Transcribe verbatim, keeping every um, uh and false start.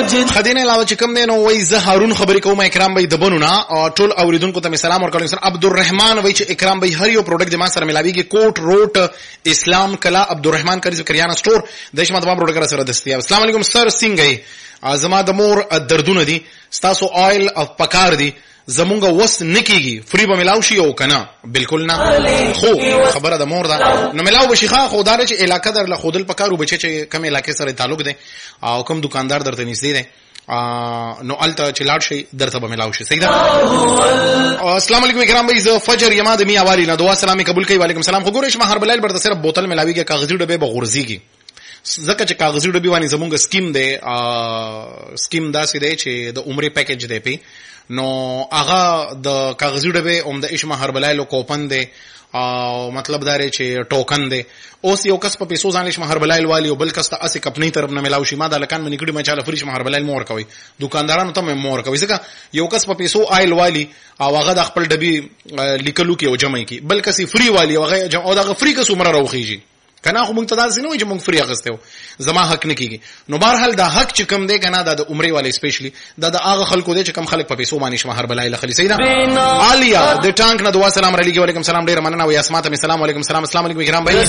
خدینه علاوه چې کوم دی نو وای زه هارون خبرې کوم اکرام بھائی د بنونه ټول اوریدونکو ته سلام ورکوم. عبدالرحمن وای چې اکرام بھائی هر یو پروډکټ د ما سره ملاویږي کوټ روټ اسلام کلا عبدالرحمن کریز کریانه سٹور د شمه تمام پروډکټ سره دستیاب. السلام علیکم سر څنګه یې؟ زما د مور دردونه دي ستاسو آیل اف پکار دي زمونږ وس نکیږي فری به ملاو شي او کنه بالکل نه خو خبره د مور ده نو ملاو بشي ښه خو دا چې علاقه در له خودل پکارو بچي چې کوم علاقې سره تعلق دی او کوم دکاندار درته نږدې دی نو الته چې لاړ شي درته به ملاو شي. صحیح ده. السلام علیکم کرام بھائی زه فجر یما د می اواری نه دعا سلامي قبول کوي. وعلیکم السلام. خو ګورې شمه هر بلال برته صرف بوتل ملاویږي کاغذي ډبه به غورځيږي ځکه چې کاغذي ډبه باندې زمونږ سکیم دی سکیم داسې دی چې د عمرې پیکیج دی پی نو هغه د کاغذي ډبه اوم د اشمه هر بلال کوپن دی او مطلب دا ری چې ټوکن دی. اوس یو کس په پیسو ځان لښ مهر بلایل والی او بل کس ته اسی کپنی طرف نه ملاوي شي ما د لکان منی کړي ما چاله فریش مهر بلایل مور کوي دکاندارانو ته مور کوي ځکه یو کس په پیسو آیل والی او هغه د خپل ډبي لیکلو کې او جمع کی بل کسي فری والی او هغه او د فری کس عمر راوخیږي کنه خو مونږ ته داسې نه وي چې مونږ فری اغستو زما حق نه کیږي. نو بهرحال دا حق چې کم دی کنه د عمرې والی سپیشلی دا د هغه خلکو دی چې کم خلک په پیسو باندې شمه هر بلایل خلی. صحیح ده. عالیه د ټانک نه دعا سلام علیکم. وعلیکم السلام ډیر مننه او اسماء ته سلام. علیکم السلام. السلام علیکم کرام بھائی.